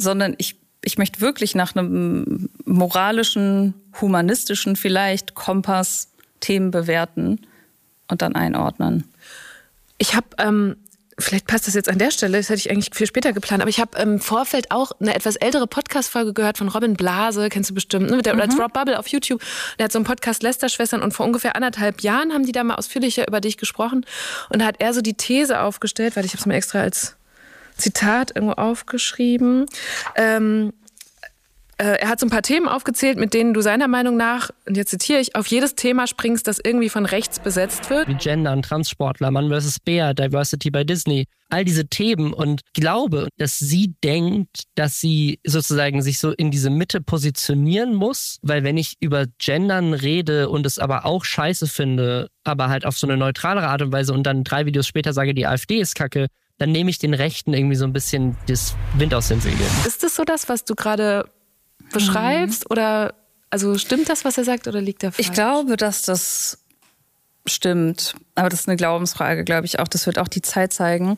sondern ich möchte wirklich nach einem moralischen, humanistischen vielleicht Kompass Themen bewerten und dann einordnen. Ich habe, vielleicht passt das jetzt an der Stelle, das hätte ich eigentlich viel später geplant, aber ich habe im Vorfeld auch eine etwas ältere Podcast-Folge gehört von Robin Blase, kennst du bestimmt, ne? Oder Rob Bubble auf YouTube. Der hat so einen Podcast Lästerschwestern und vor ungefähr 1,5 Jahren haben die da mal ausführlicher über dich gesprochen und da hat er so die These aufgestellt, weil ich habe es mir extra als Zitat irgendwo aufgeschrieben. Er hat so ein paar Themen aufgezählt, mit denen du seiner Meinung nach, und jetzt zitiere ich, auf jedes Thema springst, das irgendwie von rechts besetzt wird. Wie Gendern, Transsportler, Mann vs. Bär, Diversity bei Disney, all diese Themen und glaube, dass sie denkt, dass sie sozusagen sich so in diese Mitte positionieren muss, weil wenn ich über Gendern rede und es aber auch scheiße finde, aber halt auf so eine neutralere Art und Weise und dann 3 Videos später sage, die AfD ist kacke, dann nehme ich den Rechten irgendwie so ein bisschen das Wind aus den Segeln. Ist das so das, was du gerade beschreibst? Oder also stimmt das, was er sagt, oder liegt er falsch? Ich glaube, dass das stimmt. Aber das ist eine Glaubensfrage, glaube ich auch. Das wird auch die Zeit zeigen.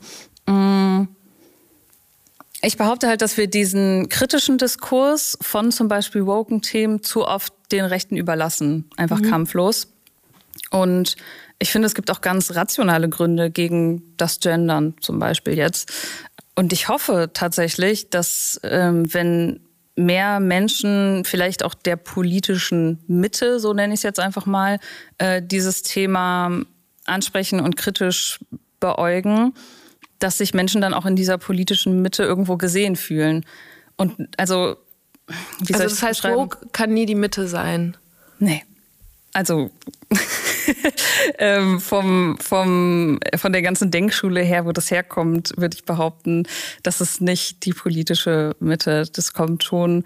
Ich behaupte halt, dass wir diesen kritischen Diskurs von zum Beispiel woken-Themen zu oft den Rechten überlassen. Einfach kampflos. Und ich finde, es gibt auch ganz rationale Gründe gegen das Gendern zum Beispiel jetzt. Und ich hoffe tatsächlich, dass wenn mehr Menschen, vielleicht auch der politischen Mitte, so nenne ich es jetzt einfach mal, dieses Thema ansprechen und kritisch beäugen, dass sich Menschen dann auch in dieser politischen Mitte irgendwo gesehen fühlen. Und also, wie soll ich das heißt, woke kann nie die Mitte sein? Nee. Also von der ganzen Denkschule her, wo das herkommt, würde ich behaupten, das ist nicht die politische Mitte. Das kommt schon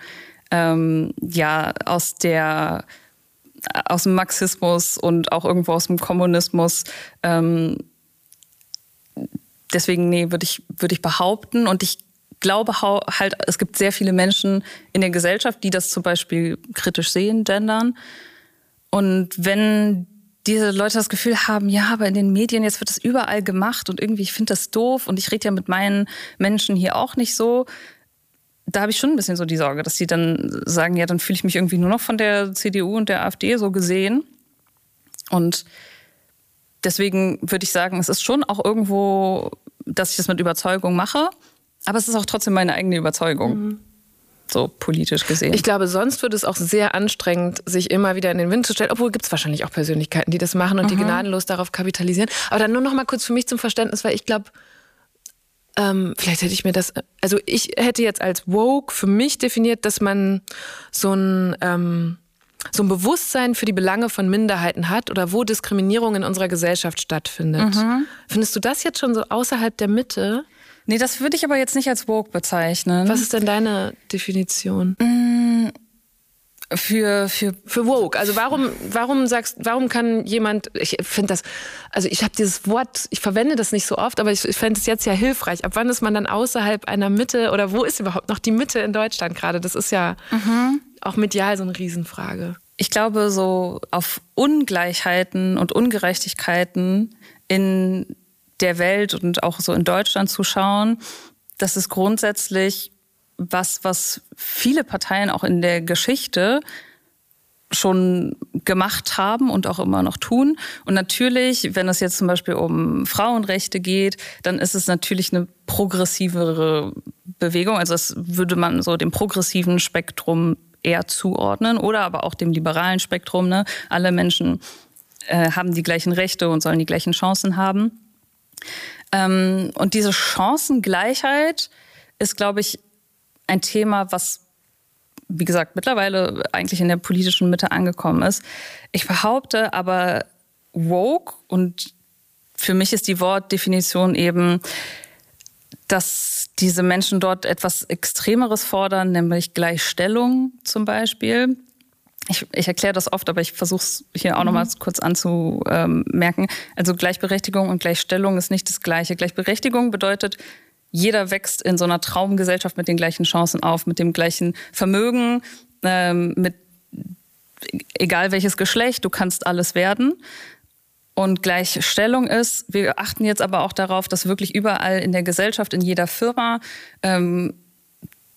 aus dem Marxismus und auch irgendwo aus dem Kommunismus. Deswegen, nee, würde ich behaupten. Und ich glaube halt, es gibt sehr viele Menschen in der Gesellschaft, die das zum Beispiel kritisch sehen, gendern. Und wenn diese Leute das Gefühl haben, ja, aber in den Medien, jetzt wird das überall gemacht und irgendwie, ich finde das doof und ich rede ja mit meinen Menschen hier auch nicht so, da habe ich schon ein bisschen so die Sorge, dass sie dann sagen, ja, dann fühle ich mich irgendwie nur noch von der CDU und der AfD so gesehen. Und deswegen würde ich sagen, es ist schon auch irgendwo, dass ich das mit Überzeugung mache, aber es ist auch trotzdem meine eigene Überzeugung. So politisch gesehen. Ich glaube, sonst wird es auch sehr anstrengend, sich immer wieder in den Wind zu stellen. Obwohl gibt es wahrscheinlich auch Persönlichkeiten, die das machen und die gnadenlos darauf kapitalisieren. Aber dann nur noch mal kurz für mich zum Verständnis, weil ich glaube, vielleicht hätte ich mir das... Also ich hätte jetzt als woke für mich definiert, dass man so ein Bewusstsein für die Belange von Minderheiten hat oder wo Diskriminierung in unserer Gesellschaft stattfindet. Findest du das jetzt schon so außerhalb der Mitte? Nee, das würde ich aber jetzt nicht als woke bezeichnen. Was ist denn deine Definition? Für woke. Also warum kann jemand, ich finde das, also ich habe dieses Wort, ich verwende das nicht so oft, aber ich fände es jetzt ja hilfreich. Ab wann ist man dann außerhalb einer Mitte oder wo ist überhaupt noch die Mitte in Deutschland gerade? Das ist ja auch medial so eine Riesenfrage. Ich glaube, so auf Ungleichheiten und Ungerechtigkeiten in der Welt und auch so in Deutschland zu schauen, das ist grundsätzlich was viele Parteien auch in der Geschichte schon gemacht haben und auch immer noch tun. Und natürlich, wenn es jetzt zum Beispiel um Frauenrechte geht, dann ist es natürlich eine progressivere Bewegung. Also das würde man so dem progressiven Spektrum eher zuordnen oder aber auch dem liberalen Spektrum. Ne? Alle Menschen haben die gleichen Rechte und sollen die gleichen Chancen haben. Und diese Chancengleichheit ist, glaube ich, ein Thema, was, wie gesagt, mittlerweile eigentlich in der politischen Mitte angekommen ist. Ich behaupte aber woke, und für mich ist die Wortdefinition eben, dass diese Menschen dort etwas Extremeres fordern, nämlich Gleichstellung zum Beispiel. Ich erkläre das oft, aber ich versuche es hier auch nochmal kurz anzumerken. Also Gleichberechtigung und Gleichstellung ist nicht das Gleiche. Gleichberechtigung bedeutet, jeder wächst in so einer Traumgesellschaft mit den gleichen Chancen auf, mit dem gleichen Vermögen, mit egal welches Geschlecht, du kannst alles werden. Und Gleichstellung ist, wir achten jetzt aber auch darauf, dass wirklich überall in der Gesellschaft, in jeder Firma